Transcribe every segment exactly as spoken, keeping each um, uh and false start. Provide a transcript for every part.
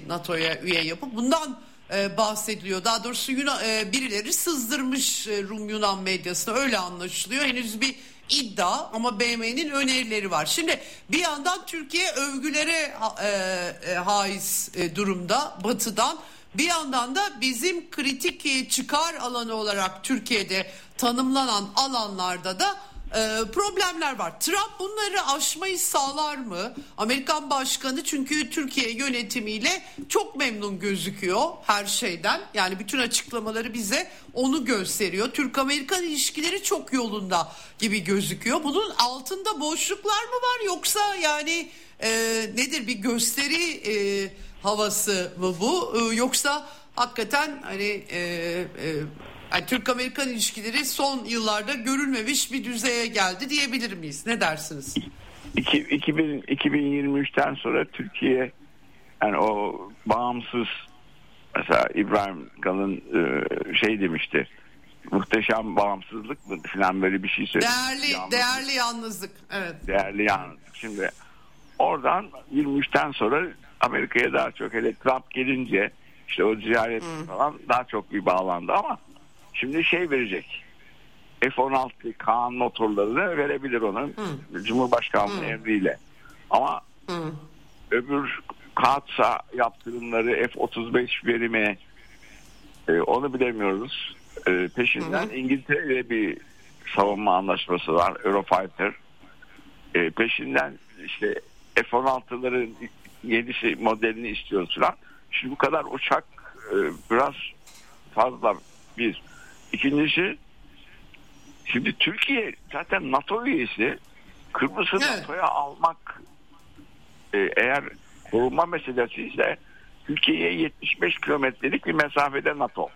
NATO'ya üye yapıp bundan e, bahsediliyor. Daha doğrusu Yunan, e, birileri sızdırmış e, Rum Yunan medyasına, öyle anlaşılıyor. Henüz bir iddia ama B M'nin önerileri var. Şimdi bir yandan Türkiye övgülere e, e, haiz e, durumda Batı'dan. Bir yandan da bizim kritik çıkar alanı olarak Türkiye'de tanımlanan alanlarda da e, problemler var. Trump bunları aşmayı sağlar mı? Amerikan başkanı çünkü Türkiye yönetimiyle çok memnun gözüküyor her şeyden. Yani bütün açıklamaları bize onu gösteriyor. Türk-Amerikan ilişkileri çok yolunda gibi gözüküyor. Bunun altında boşluklar mı var, yoksa yani e, nedir, bir gösteri e, havası mı bu, ee, yoksa hakikaten hani e, e, yani Türk-Amerikan ilişkileri son yıllarda görülmemiş bir düzeye geldi diyebilir miyiz? Ne dersiniz? iki bin yirmi üçten sonra Türkiye, yani o bağımsız, mesela İbrahim Kalın e, şey demişti, muhteşem bağımsızlık mı falan, böyle bir şey söyledi. Değerli yalnızlık. değerli yalnızlık. Evet. Değerli yalnızlık. Şimdi oradan yirmi üçten sonra Amerika'ya daha çok, hele Trump gelince işte o ziyaret hmm. falan daha çok bir bağlandı, ama şimdi şey verecek, F on altı Kaan motorlarını verebilir onun hmm. Cumhurbaşkanlığı hmm. emriyle, ama hmm. öbür Katsa yaptırımları, F otuz beş verimi, e, onu bilemiyoruz. E, peşinden hmm. İngiltere ile bir savunma anlaşması var, Eurofighter. E, peşinden işte F on altıların yenisi modelini istiyoruz falan. Şimdi bu kadar uçak e, biraz fazla bir. İkincisi, şimdi Türkiye zaten NATO üyesi. Kıbrıs'ı evet. NATO'ya almak e, eğer korunma meselesi ise Türkiye'ye yetmiş beş kilometrelik bir mesafede NATO.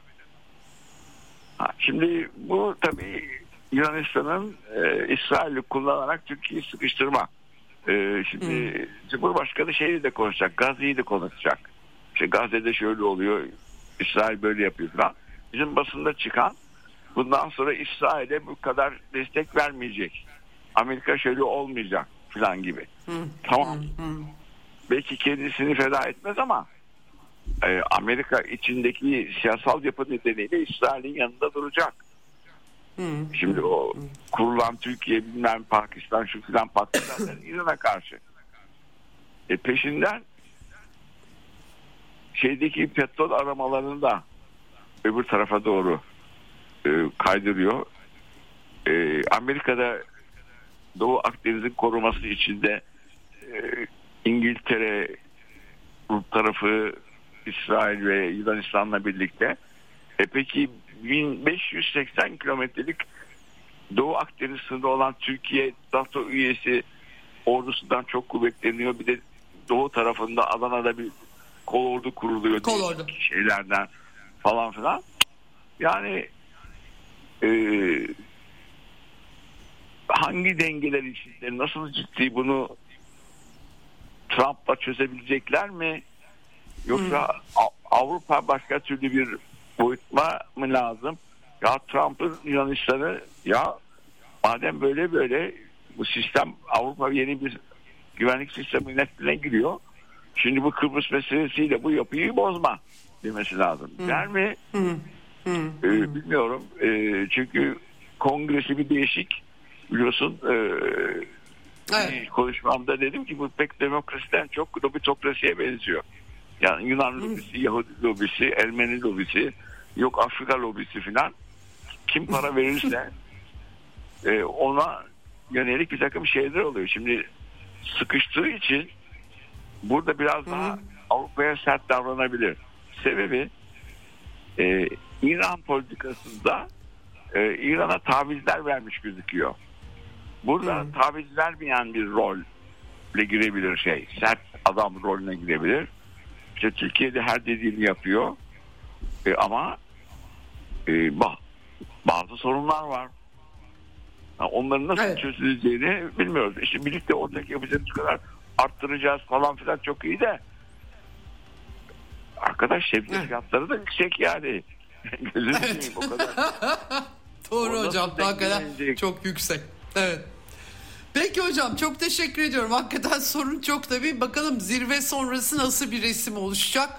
Ha, şimdi bu tabii Yunanistan'ın e, İsrail'i kullanarak Türkiye'yi sıkıştırma. Ee, şimdi hmm. Cumhurbaşkanı şeyi de konuşacak, Gazze'yi de konuşacak. İşte Gazze'de şöyle oluyor, İsrail böyle yapıyor falan. Bizim basında çıkan, bundan sonra İsrail'e bu kadar destek vermeyecek, Amerika şöyle olmayacak falan gibi. Hmm. Tamam. Hmm. Belki kendisini feda etmez ama e, Amerika içindeki siyasal yapı nedeniyle İsrail'in yanında duracak. Hmm. Şimdi o kurulan Türkiye, bilmem Pakistan, şu filan Pakistan İran'a karşı. E peşinden şeydeki petrol aramalarını da öbür tarafa doğru e, kaydırıyor. E, Amerika'da Doğu Akdeniz'in koruması içinde e, İngiltere, Rum tarafı, İsrail ve Yunanistan'la birlikte. E peki bin beş yüz seksen kilometrelik Doğu Akdeniz sınırı olan Türkiye NATO üyesi ordusundan çok kuvvetleniyor. Bir de Doğu tarafında Adana'da bir kolordu kuruluyor. Kolordu. Şeylerden falan filan. Yani e, hangi dengeler içinde, nasıl ciddi bunu Trump'la çözebilecekler mi? Yoksa hmm. Avrupa başka türlü bir boyutma mı lazım? Ya Trump'ın Yunanistan'ı, ya madem böyle böyle bu sistem, Avrupa yeni bir güvenlik sistemi netline giriyor. Şimdi bu Kıbrıs meselesiyle bu yapıyı bozma demesi lazım. Hmm. Der mi? Hmm. Hmm. Ee, bilmiyorum. Ee, çünkü kongresi bir değişik, biliyorsun. Ee, evet. Konuşmamda dedim ki bu pek demokrasiden çok lobitokrasiye benziyor. Yani Yunan lobisi, hmm. Yahudi lobisi, Ermeni lobisi, yok Afrika lobisi filan. Kim para verirse e, ona yönelik bir takım şeyler oluyor. Şimdi sıkıştığı için burada biraz daha hmm. Avrupa'ya sert davranabilir. Sebebi e, İran politikasında e, İran'a tavizler vermiş gözüküyor. Burada hmm. taviz vermeyen bir rolle girebilir şey. Sert adam rolüne girebilir. İşte Türkiye'de her dediğini yapıyor. E, ama e, bah, bazı sorunlar var. Yani onların nasıl evet. çözüleceğini bilmiyoruz. İşte birlikte ortak yapacağımız kadar arttıracağız falan filan, çok iyi de arkadaş sebze evet. fiyatları da yüksek yani. Gözünü seveyim o kadar. Doğru o hocam, hakikaten çok yüksek. Evet. Peki hocam, çok teşekkür ediyorum. Hakikaten sorun çok tabii. Bakalım zirve sonrası nasıl bir resim oluşacak?